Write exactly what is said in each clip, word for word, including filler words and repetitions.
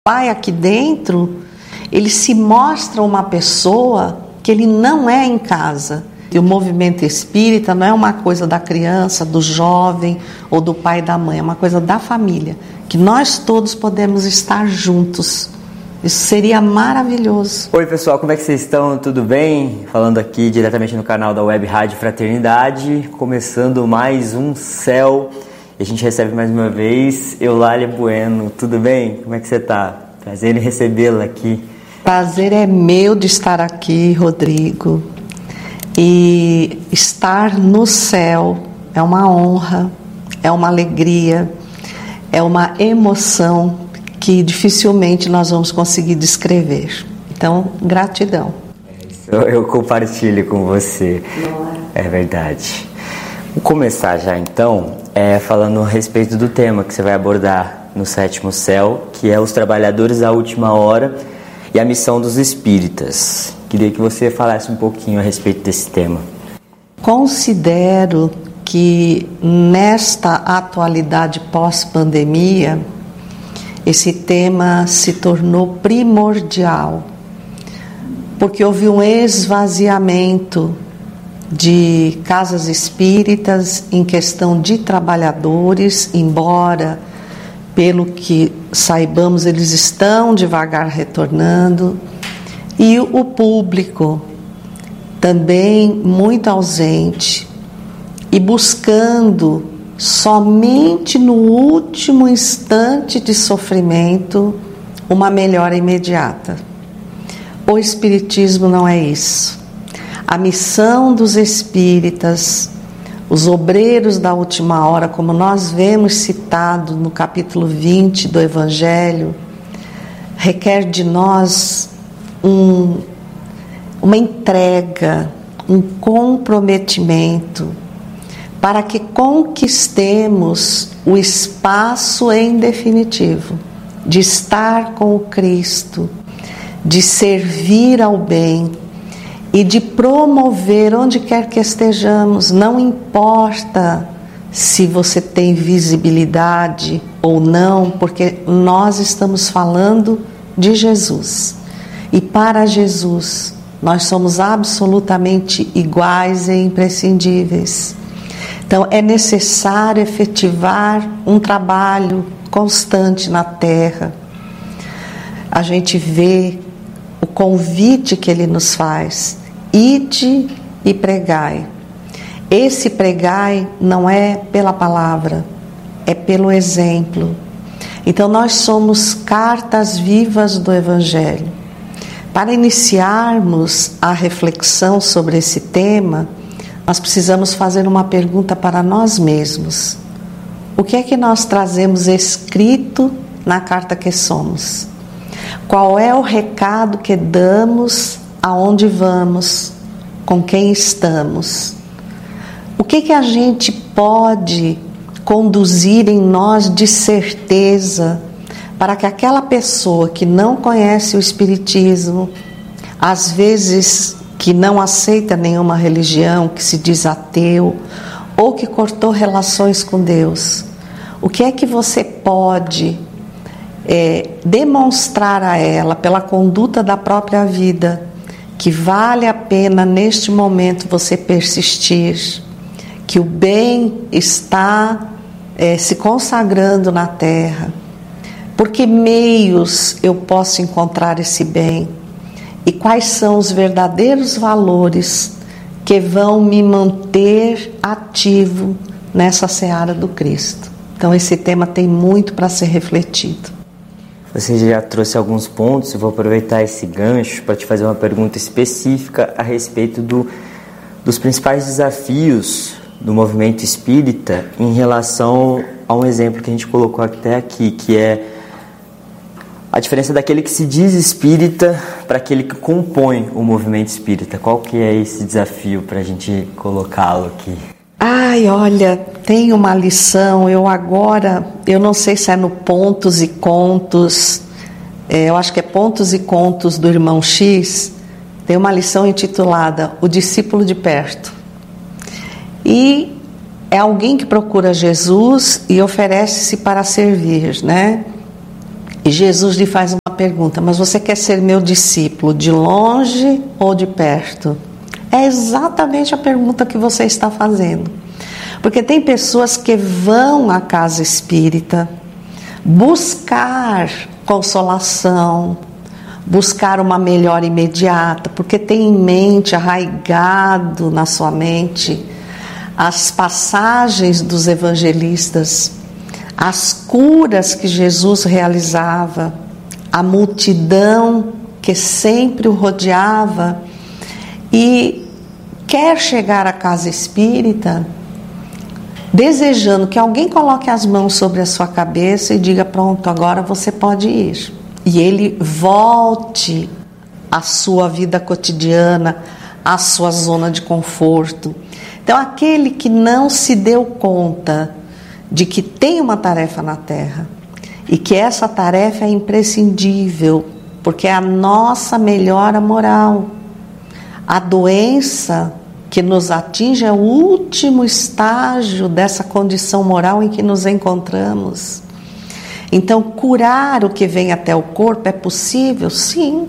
Pai aqui dentro, ele se mostra uma pessoa que ele não é em casa. E o movimento espírita não é uma coisa da criança, do jovem ou do pai e da mãe, é uma coisa da família, que nós todos podemos estar juntos. Isso seria maravilhoso. Oi pessoal, como é que vocês estão? Tudo bem? Falando aqui diretamente no canal da Web Rádio Fraternidade, começando mais um Céu. E a gente recebe mais uma vez Eulália Bueno. Tudo bem? Como é que você está? Prazer em recebê-la aqui. Prazer é meu de estar aqui, Rodrigo. E estar no céu é uma honra, é uma alegria, é uma emoção que dificilmente nós vamos conseguir descrever. Então, gratidão. Eu, eu compartilho com você. É verdade. Vou começar já então, é, falando a respeito do tema que você vai abordar no Sétimo Céu, que é os trabalhadores da última hora e a missão dos espíritas. Queria que você falasse um pouquinho a respeito desse tema. Considero que nesta atualidade pós-pandemia, esse tema se tornou primordial, porque houve um esvaziamento de casas espíritas em questão de trabalhadores, embora, pelo que saibamos, eles estão devagar retornando, e o público também muito ausente e buscando somente no último instante de sofrimento uma melhora imediata. O Espiritismo não é isso. A missão dos espíritas, os obreiros da última hora, como nós vemos citado no capítulo vinte do Evangelho, requer de nós um, uma entrega, um comprometimento, para que conquistemos o espaço em definitivo, de estar com o Cristo, de servir ao bem e de promover onde quer que estejamos. Não importa se você tem visibilidade ou não, porque nós estamos falando de Jesus. E para Jesus, nós somos absolutamente iguais e imprescindíveis. Então, é necessário efetivar um trabalho constante na Terra. A gente vê o convite que Ele nos faz: ide e pregai. Esse pregai não é pela palavra, é pelo exemplo. Então, nós somos cartas vivas do Evangelho. Para iniciarmos a reflexão sobre esse tema, nós precisamos fazer uma pergunta para nós mesmos. O que é que nós trazemos escrito na carta que somos? Qual é o recado que damos, aonde vamos, com quem estamos? O que que a gente pode conduzir em nós de certeza para que aquela pessoa que não conhece o Espiritismo, às vezes que não aceita nenhuma religião, que se diz ateu, ou que cortou relações com Deus, o que é que você pode é, demonstrar a ela, pela conduta da própria vida, que vale a pena neste momento você persistir, que o bem está é, se consagrando na Terra? Por que meios eu posso encontrar esse bem? E quais são os verdadeiros valores que vão me manter ativo nessa seara do Cristo? Então esse tema tem muito para ser refletido. Você já trouxe alguns pontos, eu vou aproveitar esse gancho para te fazer uma pergunta específica a respeito do, dos principais desafios do movimento espírita em relação a um exemplo que a gente colocou até aqui, que é a diferença daquele que se diz espírita para aquele que compõe o movimento espírita. Qual que é esse desafio para a gente colocá-lo aqui? Ai, olha, tem uma lição, eu agora, eu não sei se é no Pontos e Contos, é, eu acho que é Pontos e Contos do Irmão X, tem uma lição intitulada O Discípulo de Perto. E é alguém que procura Jesus e oferece-se para servir, né? E Jesus lhe faz uma pergunta: mas você quer ser meu discípulo de longe ou de perto? É exatamente a pergunta que você está fazendo. Porque tem pessoas que vão à casa espírita buscar consolação, buscar uma melhora imediata, porque tem em mente, arraigado na sua mente, as passagens dos evangelistas, as curas que Jesus realizava, a multidão que sempre o rodeava, e quer chegar à casa espírita desejando que alguém coloque as mãos sobre a sua cabeça e diga: pronto, agora você pode ir. E ele volte à sua vida cotidiana, à sua zona de conforto. Então, aquele que não se deu conta de que tem uma tarefa na Terra e que essa tarefa é imprescindível, porque é a nossa melhora moral. A doença que nos atinge é o último estágio dessa condição moral em que nos encontramos. Então, curar o que vem até o corpo é possível? Sim,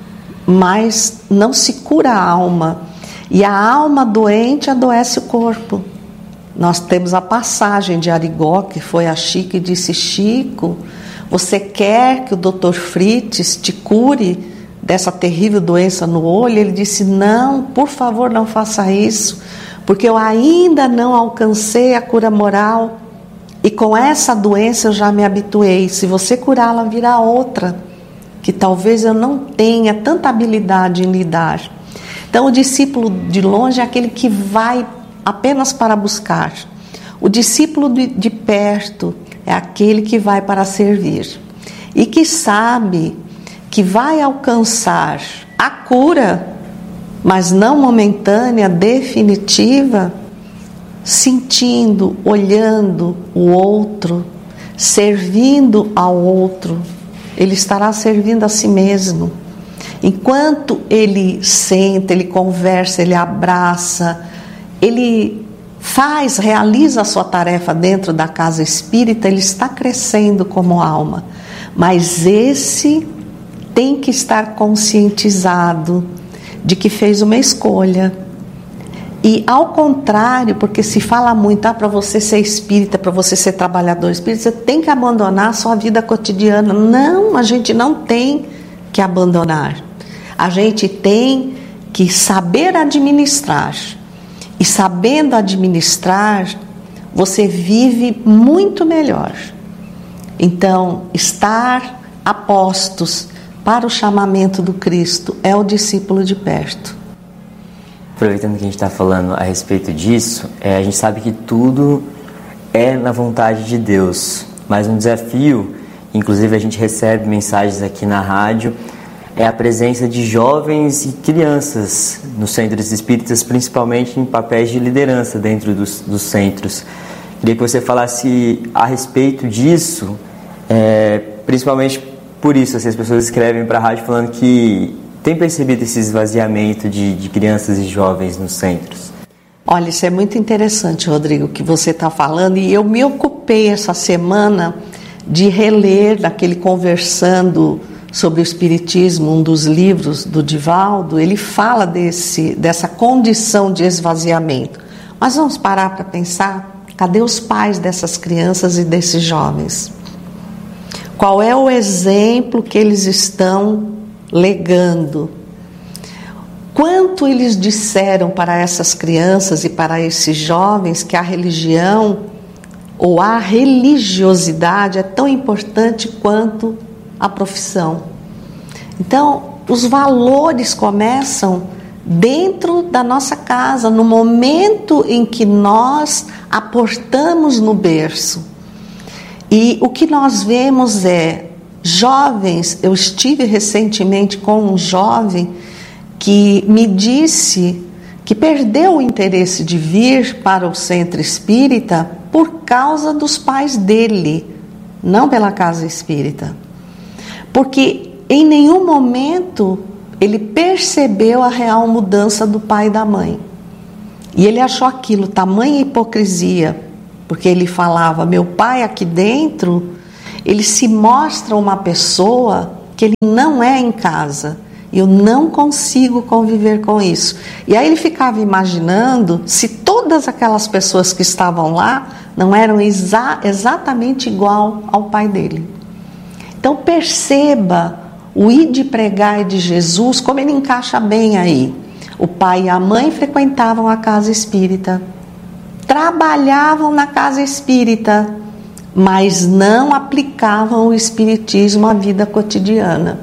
mas não se cura a alma. E a alma doente adoece o corpo. Nós temos a passagem de Arigó, que foi a Chico e disse: Chico, você quer que o doutor Fritz te cure dessa terrível doença no olho? Ele disse: não, por favor, não faça isso, porque eu ainda não alcancei a cura moral, e com essa doença eu já me habituei. Se você curá-la, virá outra, que talvez eu não tenha tanta habilidade em lidar. Então, o discípulo de longe é aquele que vai apenas para buscar. O discípulo de, de perto é aquele que vai para servir, e que sabe que vai alcançar a cura, mas não momentânea, definitiva, sentindo, olhando o outro, servindo ao outro. Ele estará servindo a si mesmo. Enquanto ele senta, ele conversa, ele abraça, ele faz, realiza a sua tarefa dentro da casa espírita, ele está crescendo como alma. Mas esse tem que estar conscientizado de que fez uma escolha. E ao contrário, porque se fala muito, ah, para você ser espírita, para você ser trabalhador espírita, você tem que abandonar a sua vida cotidiana. Não, a gente não tem que abandonar. A gente tem que saber administrar. E sabendo administrar, você vive muito melhor. Então, estar a postos para o chamamento do Cristo é o discípulo de perto. Aproveitando que a gente está falando a respeito disso, é, a gente sabe que tudo é na vontade de Deus, mas um desafio, inclusive a gente recebe mensagens aqui na rádio, é a presença de jovens e crianças nos centros espíritas, principalmente em papéis de liderança dentro dos, dos centros. Queria que você falasse a respeito disso, é, principalmente por isso, assim, as pessoas escrevem para a rádio falando que tem percebido esse esvaziamento de, de crianças e jovens nos centros. Olha, isso é muito interessante, Rodrigo, que você está falando, e eu me ocupei essa semana de reler daquele Conversando sobre o Espiritismo, um dos livros do Divaldo. Ele fala desse, dessa condição de esvaziamento. Mas vamos parar para pensar, cadê os pais dessas crianças e desses jovens? Qual é o exemplo que eles estão legando? Quanto eles disseram para essas crianças e para esses jovens que a religião ou a religiosidade é tão importante quanto a profissão? Então, os valores começam dentro da nossa casa, no momento em que nós aportamos no berço. E o que nós vemos é jovens. Eu estive recentemente com um jovem que me disse que perdeu o interesse de vir para o centro espírita por causa dos pais dele, não pela casa espírita. Porque em nenhum momento ele percebeu a real mudança do pai e da mãe. E ele achou aquilo tamanha hipocrisia, porque ele falava: meu pai aqui dentro, ele se mostra uma pessoa que ele não é em casa. Eu não consigo conviver com isso. E aí ele ficava imaginando se todas aquelas pessoas que estavam lá não eram exa- exatamente igual ao pai dele. Então perceba o ir de pregar de Jesus, como ele encaixa bem aí. O pai e a mãe frequentavam a casa espírita, trabalhavam na casa espírita, mas não aplicavam o espiritismo à vida cotidiana.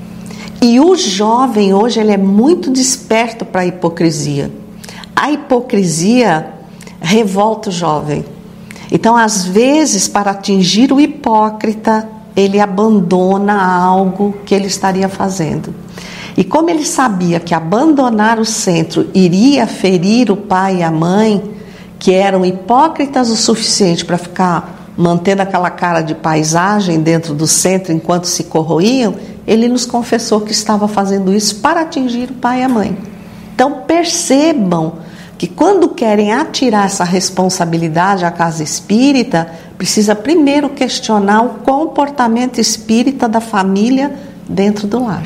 E o jovem hoje ele é muito desperto para a hipocrisia. A hipocrisia revolta o jovem. Então, às vezes, para atingir o hipócrita, ele abandona algo que ele estaria fazendo. E como ele sabia que abandonar o centro iria ferir o pai e a mãe, que eram hipócritas o suficiente para ficar mantendo aquela cara de paisagem dentro do centro enquanto se corroíam, ele nos confessou que estava fazendo isso para atingir o pai e a mãe. Então percebam que quando querem atirar essa responsabilidade à casa espírita, precisa primeiro questionar o comportamento espírita da família dentro do lar.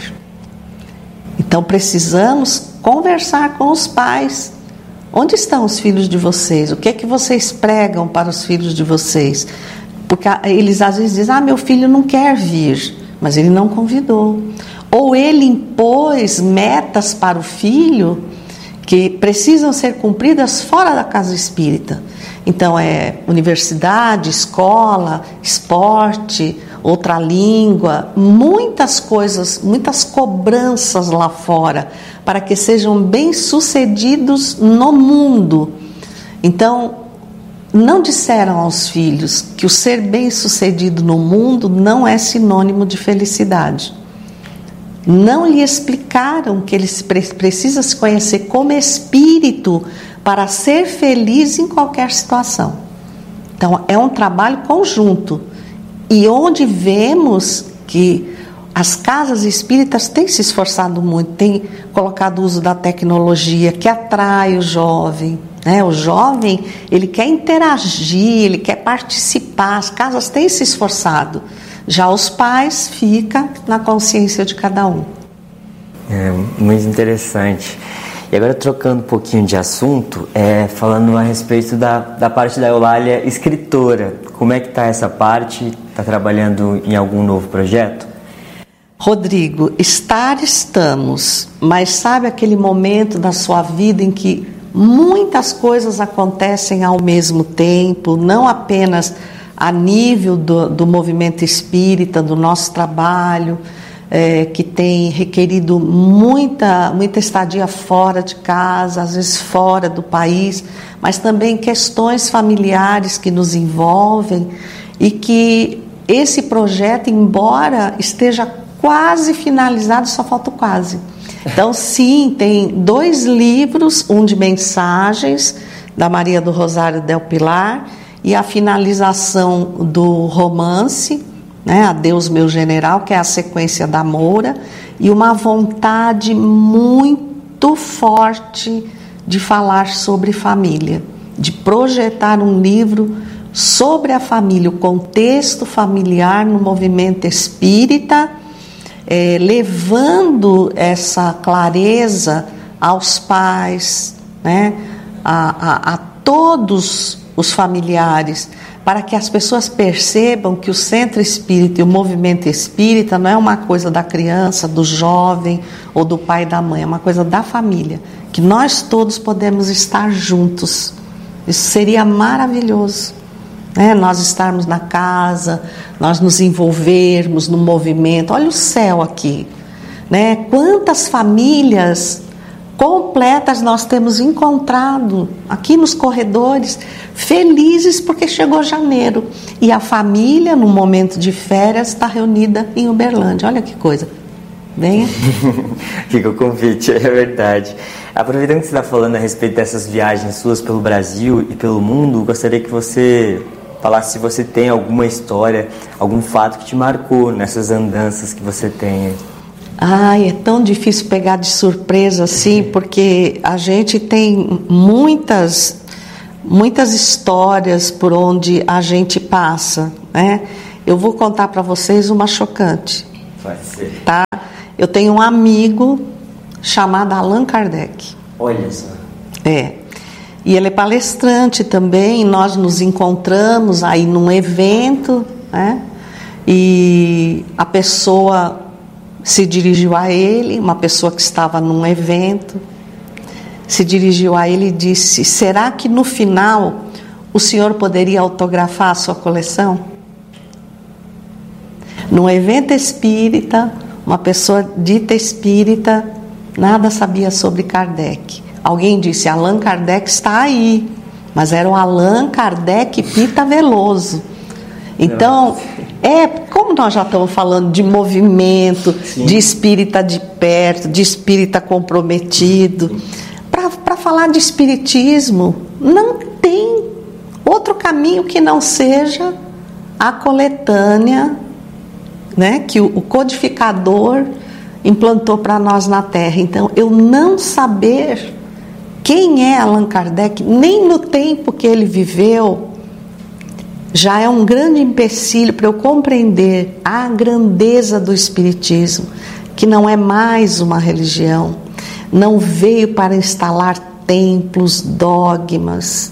Então precisamos conversar com os pais. Onde estão os filhos de vocês? O que é que vocês pregam para os filhos de vocês? Porque eles às vezes dizem, ah, meu filho não quer vir, mas ele não convidou. Ou ele impôs metas para o filho que precisam ser cumpridas fora da casa espírita. Então é universidade, escola, esporte, outra língua, muitas coisas, muitas cobranças lá fora, para que sejam bem-sucedidos no mundo. Então, não disseram aos filhos que o ser bem-sucedido no mundo não é sinônimo de felicidade. Não lhe explicaram que ele precisa se conhecer como espírito para ser feliz em qualquer situação. Então, é um trabalho conjunto. E onde vemos que as casas espíritas têm se esforçado muito, têm colocado o uso da tecnologia que atrai o jovem, né? O jovem, ele quer interagir, ele quer participar, as casas têm se esforçado. Já os pais ficam na consciência de cada um. É muito interessante. E agora, trocando um pouquinho de assunto, é, falando a respeito da, da parte da Eulália escritora. Como é que está essa parte? Está trabalhando em algum novo projeto? Rodrigo, estar estamos, mas sabe aquele momento da sua vida em que muitas coisas acontecem ao mesmo tempo, não apenas a nível do, do movimento espírita, do nosso trabalho, é, que tem requerido muita, muita estadia fora de casa, às vezes fora do país, mas também questões familiares que nos envolvem e que esse projeto, embora esteja quase finalizado, só falta o quase. Então, sim, tem dois livros, um de mensagens, da Maria do Rosário Del Pilar, e a finalização do romance, né, Adeus Meu General, que é a sequência da Moura, e uma vontade muito forte de falar sobre família, de projetar um livro sobre a família, o contexto familiar no movimento espírita, é, levando essa clareza aos pais, né, a, a, a todos os familiares, para que as pessoas percebam que o centro espírita e o movimento espírita não é uma coisa da criança, do jovem ou do pai e da mãe, é uma coisa da família, que nós todos podemos estar juntos. Isso seria maravilhoso, né? Nós estarmos na casa, nós nos envolvermos no movimento. Olha o céu aqui, né? Quantas famílias completas nós temos encontrado aqui nos corredores, felizes porque chegou janeiro e a família, no momento de férias, está reunida em Uberlândia. Olha que coisa. Venha. Fica o convite, é verdade. Aproveitando que você está falando a respeito dessas viagens suas pelo Brasil e pelo mundo, gostaria que você falasse se você tem alguma história, algum fato que te marcou nessas andanças que você tem. Ai, é tão difícil pegar de surpresa assim, porque a gente tem muitas, muitas histórias por onde a gente passa, né? Eu vou contar para vocês uma chocante. Pode ser. Tá? Eu tenho um amigo chamado Allan Kardec. Olha só. É. E ele é palestrante também. Nós nos encontramos aí num evento, né? E a pessoa se dirigiu a ele, uma pessoa que estava num evento, se dirigiu a ele e disse: será que no final o senhor poderia autografar a sua coleção? Num evento espírita, uma pessoa dita espírita, nada sabia sobre Kardec. Alguém disse: Allan Kardec está aí, mas era o Allan Kardec Pita Veloso. Então, é, como nós já estamos falando de movimento, sim, de espírita de perto, de espírita comprometido, para falar de espiritismo, não tem outro caminho que não seja a coletânea, né, que o, o codificador implantou para nós na Terra. Então, eu não saber quem é Allan Kardec, nem no tempo que ele viveu, já é um grande empecilho para eu compreender a grandeza do Espiritismo, que não é mais uma religião, não veio para instalar templos, dogmas,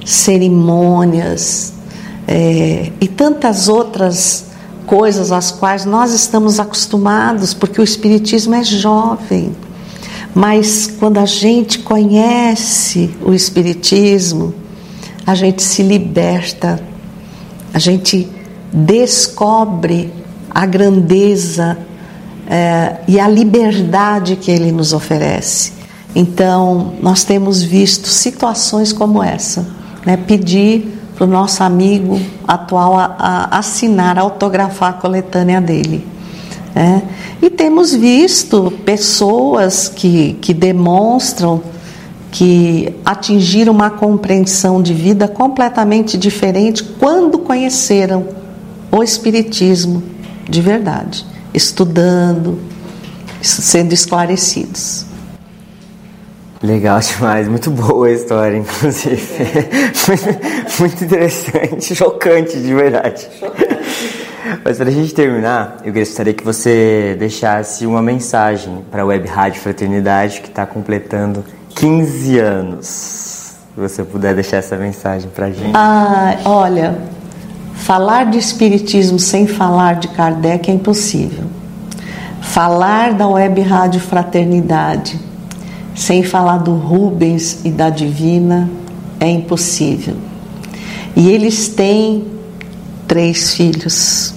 cerimônias é, e tantas outras coisas às quais nós estamos acostumados, porque o Espiritismo é jovem. Mas quando a gente conhece o Espiritismo, a gente se liberta, a gente descobre a grandeza é, e a liberdade que ele nos oferece. Então, nós temos visto situações como essa, né? Pedir para o nosso amigo atual a, a assinar, a autografar a coletânea dele. Né? E temos visto pessoas que, que demonstram que atingiram uma compreensão de vida completamente diferente quando conheceram o Espiritismo de verdade, estudando, sendo esclarecidos. Legal demais, muito boa a história, inclusive. muito, muito interessante, chocante de verdade. Mas para a gente terminar, eu gostaria que você deixasse uma mensagem para a Web Rádio Fraternidade, que está completando quinze anos. Se você puder deixar essa mensagem para a gente. Ah, olha, falar de Espiritismo sem falar de Kardec é impossível. Falar da Web Rádio Fraternidade sem falar do Rubens e da Divina é impossível. E eles têm três filhos.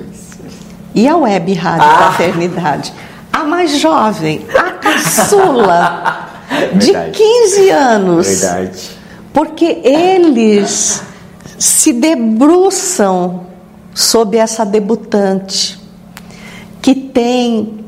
E a Web Rádio ah. Fraternidade, a mais jovem, a caçula, de quinze anos. Verdade. Porque eles se debruçam sobre essa debutante que tem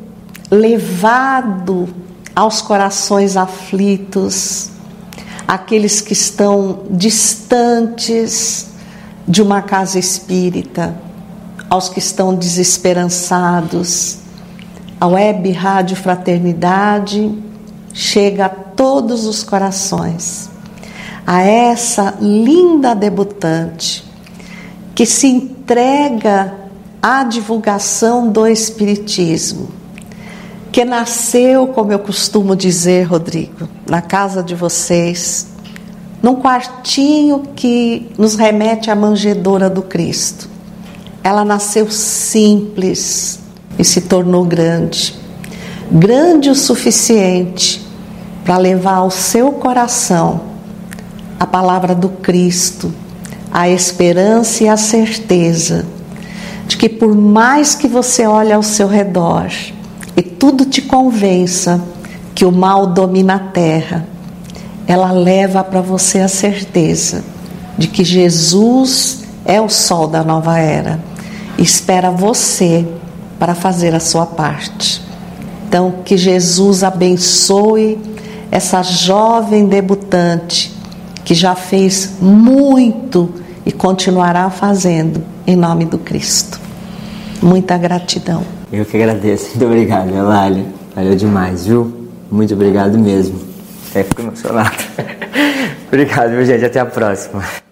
levado aos corações aflitos, aqueles que estão distantes de uma casa espírita, aos que estão desesperançados. A Web Rádio Fraternidade chega a todos os corações, a essa linda debutante que se entrega à divulgação do Espiritismo, que nasceu, como eu costumo dizer, Rodrigo, na casa de vocês, num quartinho que nos remete à manjedoura do Cristo. Ela nasceu simples e se tornou grande. Grande o suficiente para levar ao seu coração a palavra do Cristo, a esperança e a certeza de que por mais que você olhe ao seu redor e tudo te convença que o mal domina a terra, ela leva para você a certeza de que Jesus é o sol da nova era e espera você para fazer a sua parte. Então, que Jesus abençoe essa jovem debutante que já fez muito e continuará fazendo em nome do Cristo. Muita gratidão. Eu que agradeço. Muito obrigado, Eulália. Valeu demais, viu? Muito obrigado mesmo. Até fico emocionado. Obrigado, meu gente. Até a próxima.